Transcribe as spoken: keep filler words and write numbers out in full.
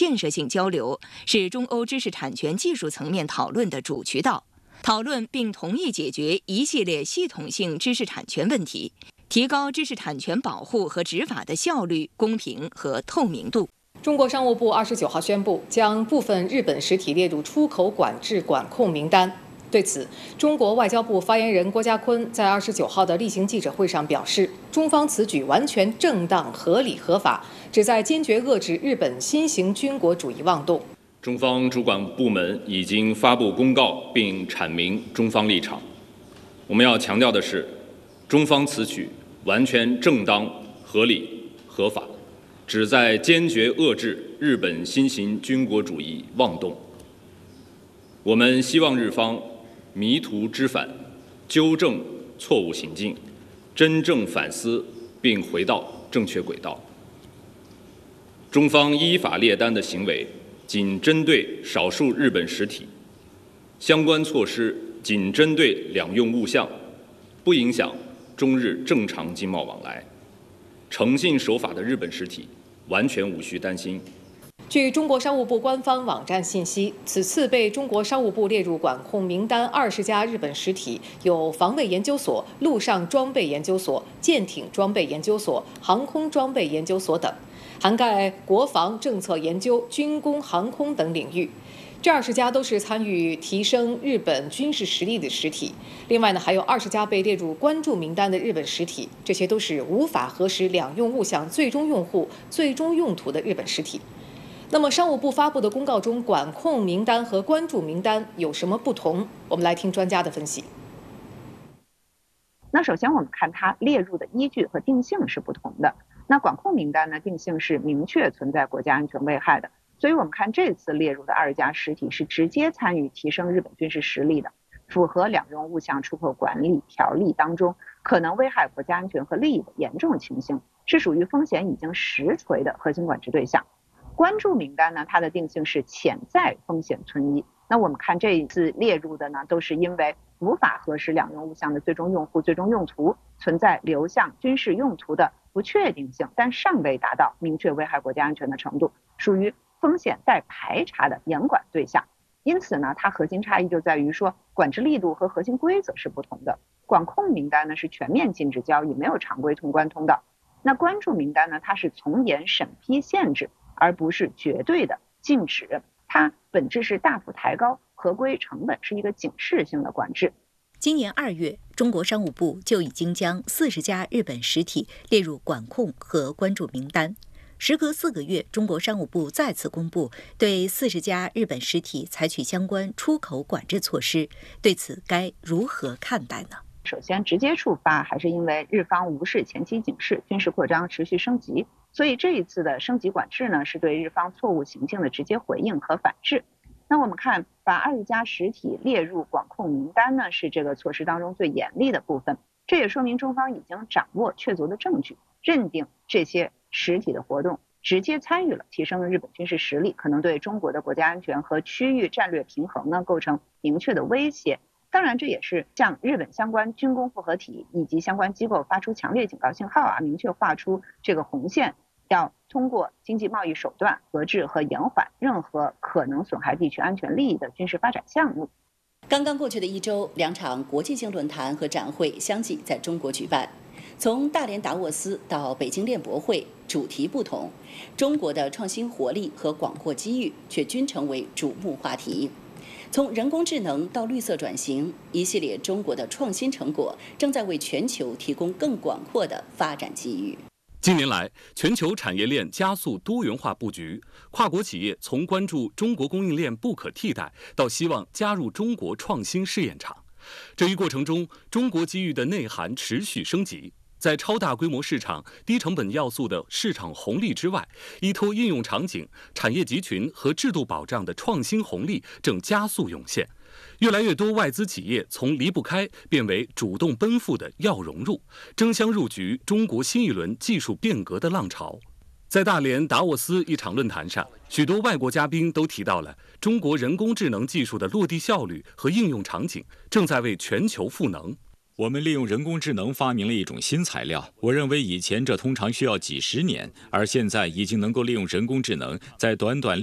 建设性交流，是中欧知识产权技术层面讨论的主渠道。讨论并同意解决一系列系统性知识产权问题，提高知识产权保护和执法的效率、公平和透明度。 中国商务部二十九号宣布，将部分日本实体列入出口管制管控名单。对此，中国外交部发言人郭家坤在二十九号的例行记者会上表示，中方此举完全正当、合理、合法，旨在坚决遏制日本新型军国主义妄动。 中方主管部门已经发布公告并阐明中方立场。我们要强调的是，中方此举完全正当、合理、合法，旨在坚决遏制日本新型军国主义妄动。我们希望日方迷途知返，纠正错误行径，真正反思并回到正确轨道。中方依法列单的行为仅针对少数日本实体，相关措施仅针对两用物项，不影响中日正常经贸往来。诚信守法的日本实体完全无需担心。 据中国商务部官方网站信息，此次被中国商务部列入管控名单二十家日本实体有防卫研究所、陆上装备研究所、舰艇装备研究所、航空装备研究所等，涵盖国防政策研究、军工、航空等领域。这二十家都是参与提升日本军事实力的实体。另外呢，还有二十家被列入关注名单的日本实体，这些都是无法核实两用物项最终用户、最终用途的日本实体。那么，商务部发布的公告中，管控名单和关注名单有什么不同？我们来听专家的分析。 那首先我们看它列入的依据和定性是不同的。那管控名单呢，定性是明确存在国家安全危害的，所以我们看这次列入的二十家实体是直接参与提升日本军事实力的，符合两用物项出口管理条例当中可能危害国家安全和利益的严重情形，是属于风险已经实锤的核心管制对象。关注名单呢，它的定性是潜在风险存疑。那我们看这一次列入的呢，都是因为无法核实两用物项的最终用户、最终用途，存在流向军事用途的不确定性，但尚未达到明确危害国家安全的程度，属于风险待排查的严管对象。因此呢，它核心差异就在于说，管制力度和核心规则是不同的。管控名单呢是全面禁止交易，没有常规通关通道。那关注名单呢，它是从严审批限制，而不是绝对的禁止，它本质是大幅抬高合规成本，是一个警示性的管制。 今年二月，中国商务部就已经将四十家日本实体列入管控和关注名单。时隔四个月，中国商务部再次公布对四十家日本实体采取相关出口管制措施，对此该如何看待呢？ 首先，直接触发还是因为日方无视前期警示，军事扩张持续升级，所以这一次的升级管制呢，是对日方错误行径的直接回应和反制。那我们看，把二十家实体列入管控名单呢，是这个措施当中最严厉的部分。这也说明中方已经掌握确凿的证据，认定这些实体的活动直接参与了提升日本军事实力，可能对中国的国家安全和区域战略平衡呢构成明确的威胁。当然，这也是向日本相关军工复合体以及相关机构发出强烈警告信号啊，明确画出这个红线，要通过经济贸易手段遏制和延缓任何可能损害地区安全利益的军事发展项目。 刚刚过去的一周，两场国际性论坛和展会相继在中国举办。从大连达沃斯到北京练博会，主题不同，中国的创新活力和广阔机遇却均成为瞩目话题。从人工智能到绿色转型，一系列中国的创新成果正在为全球提供更广阔的发展机遇。 近年来，全球产业链加速多元化布局，跨国企业从关注中国供应链不可替代，到希望加入中国创新试验场。这一过程中，中国机遇的内涵持续升级。在超大规模市场、低成本要素的市场红利之外，依托应用场景、产业集群和制度保障的创新红利正加速涌现。越来越多外资企业从离不开变为主动奔赴的要融入，争相入局中国新一轮技术变革的浪潮。在大连达沃斯一场论坛上，许多外国嘉宾都提到了中国人工智能技术的落地效率和应用场景正在为全球赋能。 我们利用人工智能发明了一种新材料，我认为以前这通常需要几十年，而现在已经能够利用人工智能在短短